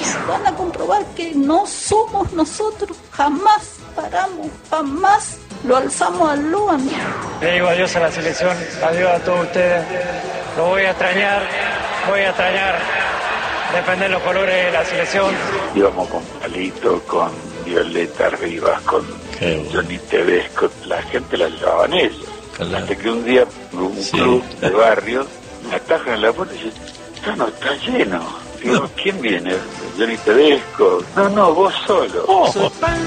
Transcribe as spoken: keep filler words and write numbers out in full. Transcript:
van a comprobar que no somos nosotros, jamás paramos, jamás lo alzamos al Luan. Le digo adiós a la selección, adiós a todos ustedes, lo voy a extrañar, voy a extrañar defender los colores de la selección. Íbamos con Palito, con Violeta Rivas, con Johnny Tedesco, la gente la llevaban ellos. Claro. Hasta que un día un sí. club de barrio me atajan en la puerta y dicen, esto no está lleno. Digo, ¿quién viene? Johnny Tedesco. No, no, vos solo. Oh.